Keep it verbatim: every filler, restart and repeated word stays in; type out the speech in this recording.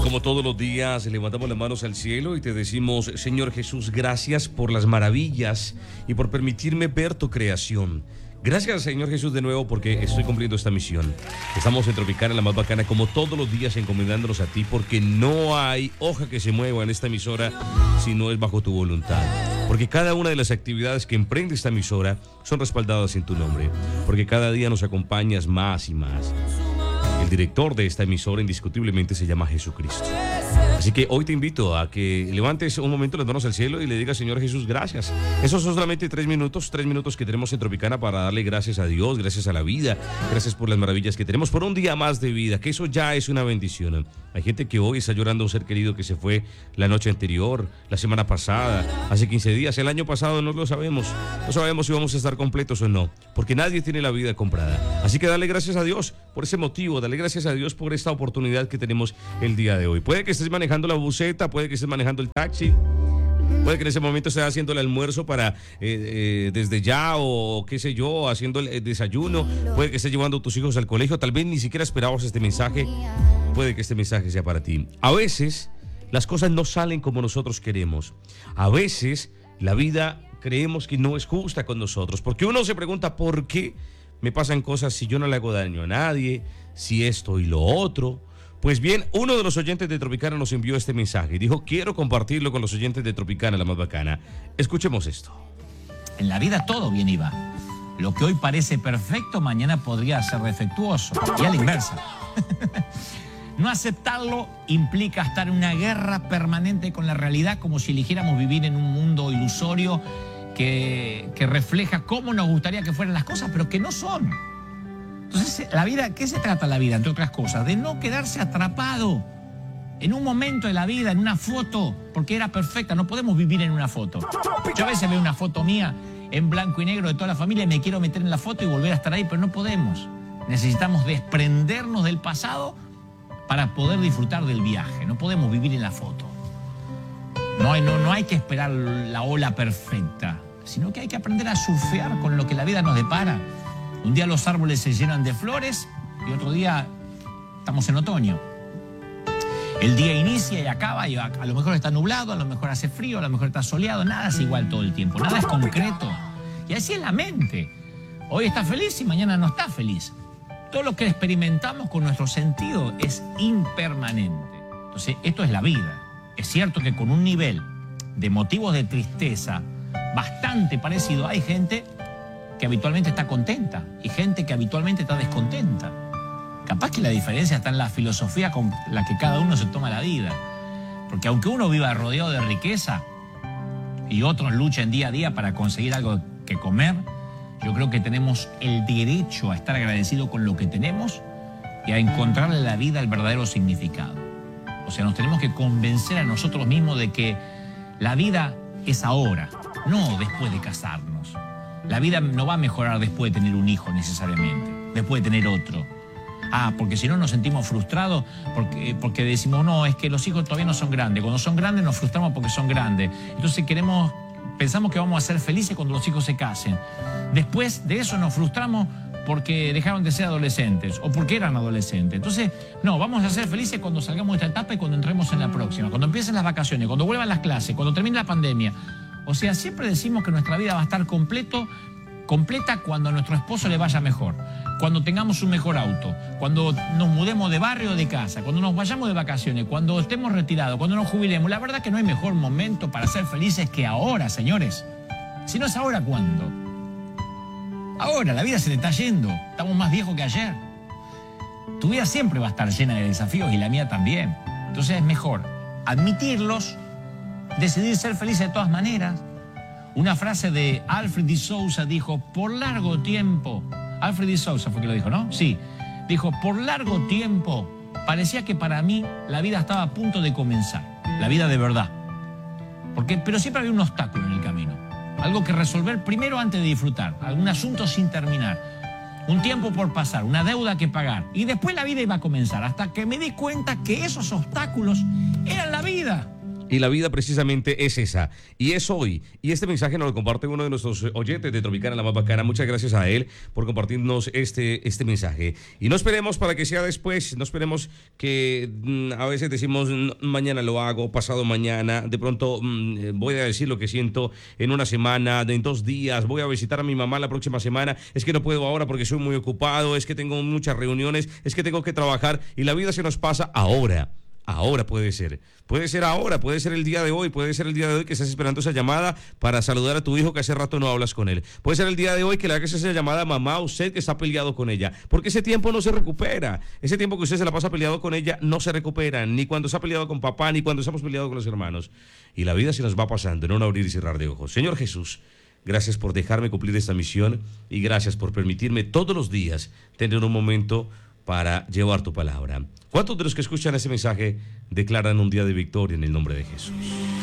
como todos los días, levantamos las manos al cielo y te decimos, Señor Jesús, gracias por las maravillas y por permitirme ver tu creación. Gracias, Señor Jesús, de nuevo, porque estoy cumpliendo esta misión. Estamos en Tropicana, la más bacana, como todos los días, encomendándonos a ti, porque no hay hoja que se mueva en esta emisora si no es bajo tu voluntad. Porque cada una de las actividades que emprende esta emisora son respaldadas en tu nombre. Porque cada día nos acompañas más y más. El director de esta emisora indiscutiblemente se llama Jesucristo. Así que hoy te invito a que levantes un momento las manos al cielo y le digas, Señor Jesús, gracias. Esos son solamente tres minutos, tres minutos que tenemos en Tropicana para darle gracias a Dios, gracias a la vida, gracias por las maravillas que tenemos, por un día más de vida, que eso ya es una bendición. Hay gente que hoy está llorando a un ser querido que se fue la noche anterior, la semana pasada, hace quince días, el año pasado, no lo sabemos. No sabemos si vamos a estar completos o no, porque nadie tiene la vida comprada. Así que dale gracias a Dios por ese motivo, dale gracias a Dios por esta oportunidad que tenemos el día de hoy. Puede que estés manejando la buseta, puede que estés manejando el taxi, puede que en ese momento estés haciendo el almuerzo para eh, eh, desde ya, o qué sé yo, haciendo el, el desayuno, puede que estés llevando a tus hijos al colegio, tal vez ni siquiera esperabas este mensaje, puede que este mensaje sea para ti. A veces las cosas no salen como nosotros queremos, a veces la vida creemos que no es justa con nosotros, porque uno se pregunta por qué me pasan cosas si yo no le hago daño a nadie, si esto y lo otro. Pues bien, uno de los oyentes de Tropicana nos envió este mensaje y dijo, quiero compartirlo con los oyentes de Tropicana, la más bacana. Escuchemos esto. En la vida todo bien iba. Lo que hoy parece perfecto, mañana podría ser defectuoso. Y a la inversa. No aceptarlo implica estar en una guerra permanente con la realidad, como si eligiéramos vivir en un mundo ilusorio que, que refleja cómo nos gustaría que fueran las cosas, pero que no son. Entonces, la vida, ¿qué se trata la vida? Entre otras cosas, de no quedarse atrapado en un momento de la vida, en una foto, porque era perfecta. No podemos vivir en una foto. Yo a veces veo una foto mía en blanco y negro de toda la familia y me quiero meter en la foto y volver a estar ahí, pero no podemos. Necesitamos desprendernos del pasado para poder disfrutar del viaje. No podemos vivir en la foto. No hay, no, no hay que esperar la ola perfecta, sino que hay que aprender a surfear con lo que la vida nos depara. Un día los árboles se llenan de flores y otro día estamos en otoño. El día inicia y acaba y a, a lo mejor está nublado, a lo mejor hace frío, a lo mejor está soleado. Nada es igual todo el tiempo, nada es concreto. Y así es la mente. Hoy está feliz y mañana no está feliz. Todo lo que experimentamos con nuestro sentido es impermanente. Entonces, esto es la vida. Es cierto que con un nivel de motivos de tristeza bastante parecido, hay gente que habitualmente está contenta y gente que habitualmente está descontenta. Capaz que la diferencia está en la filosofía con la que cada uno se toma la vida. Porque aunque uno viva rodeado de riqueza y otros luchen día a día para conseguir algo que comer, yo creo que tenemos el derecho a estar agradecidos con lo que tenemos y a encontrarle a la vida el verdadero significado. O sea, nos tenemos que convencer a nosotros mismos de que la vida es ahora, no después de casarnos. La vida no va a mejorar después de tener un hijo necesariamente, después de tener otro. Ah, porque si no nos sentimos frustrados porque, porque decimos, no, es que los hijos todavía no son grandes. Cuando son grandes nos frustramos porque son grandes. Entonces queremos, pensamos que vamos a ser felices cuando los hijos se casen. Después de eso nos frustramos porque dejaron de ser adolescentes o porque eran adolescentes. Entonces, no, vamos a ser felices cuando salgamos de esta etapa y cuando entremos en la próxima, cuando empiecen las vacaciones, cuando vuelvan las clases, cuando termine la pandemia. O sea, siempre decimos que nuestra vida va a estar completo, completa cuando a nuestro esposo le vaya mejor, cuando tengamos un mejor auto, cuando nos mudemos de barrio o de casa, cuando nos vayamos de vacaciones, cuando estemos retirados, cuando nos jubilemos. La verdad que no hay mejor momento para ser felices que ahora, señores. Si no es ahora, ¿cuándo? Ahora, la vida se le está yendo. Estamos más viejos que ayer. Tu vida siempre va a estar llena de desafíos y la mía también. Entonces es mejor admitirlos, decidir ser feliz de todas maneras. Una frase de Alfred de Souza dijo, por largo tiempo, Alfred de Souza fue que lo dijo, ¿no? Sí, dijo, por largo tiempo parecía que para mí la vida estaba a punto de comenzar, la vida de verdad. Porque, pero siempre había un obstáculo en el camino, algo que resolver primero antes de disfrutar, algún asunto sin terminar, un tiempo por pasar, una deuda que pagar, y después la vida iba a comenzar, hasta que me di cuenta que esos obstáculos eran la vida. Y la vida precisamente es esa, y es hoy. Y este mensaje nos lo comparte uno de nuestros oyentes de Tropicana, la más bacana. Muchas gracias a él por compartirnos este, este mensaje. Y no esperemos para que sea después, no esperemos que mm, a veces decimos mañana lo hago, pasado mañana, de pronto mm, voy a decir lo que siento en una semana, en dos días, voy a visitar a mi mamá la próxima semana, es que no puedo ahora porque soy muy ocupado, es que tengo muchas reuniones, es que tengo que trabajar y la vida se nos pasa ahora. Ahora puede ser, puede ser ahora, puede ser el día de hoy, puede ser el día de hoy que estás esperando esa llamada para saludar a tu hijo que hace rato no hablas con él. Puede ser el día de hoy que le hagas esa llamada a mamá, usted que está peleado con ella, porque ese tiempo no se recupera. Ese tiempo que usted se la pasa peleado con ella no se recupera, ni cuando se ha peleado con papá, ni cuando estamos peleados con los hermanos. Y la vida se nos va pasando en un abrir y cerrar de ojos. Señor Jesús, gracias por dejarme cumplir esta misión y gracias por permitirme todos los días tener un momento para llevar tu palabra. ¿Cuántos de los que escuchan ese mensaje declaran un día de victoria en el nombre de Jesús?